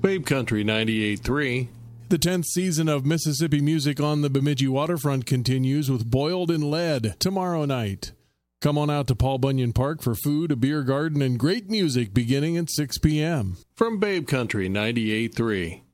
Babe Country 98.3. The 10th season of Mississippi Music on the Bemidji Waterfront continues with Boiled in Lead tomorrow night. Come on out to Paul Bunyan Park for food, a beer garden, and great music beginning at 6 p.m. From Babe Country 98.3.